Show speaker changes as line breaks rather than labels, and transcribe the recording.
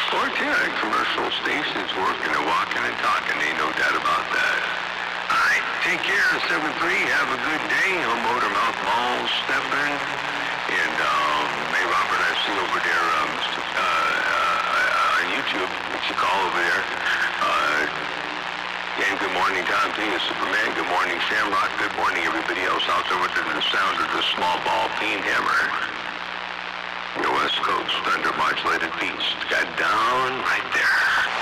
Well, yeah, commercial stations working and walking and talking. Ain't no doubt about that. All right, take care, 7-3. Have a good day on Motormouth Mall, Stephen. And May Robert, I see over there on YouTube. What you call over there? And good morning, Tom T. Superman. Good morning, Shamrock. Good morning, everybody else out there with the sound of the small ball fiend hammer. Your West Coast Thunder Modulated Beats. Got down right there.